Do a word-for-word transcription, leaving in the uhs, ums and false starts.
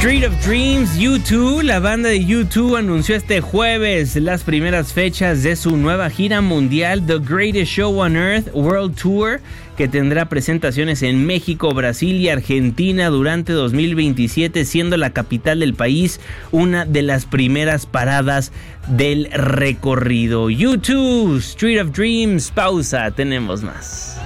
Street of Dreams, U dos, la banda de U dos anunció este jueves las primeras fechas de su nueva gira mundial The Greatest Show on Earth World Tour, que tendrá presentaciones en México, Brasil y Argentina durante dos mil veintisiete, siendo la capital del país una de las primeras paradas del recorrido. U dos, Street of Dreams, pausa, tenemos más.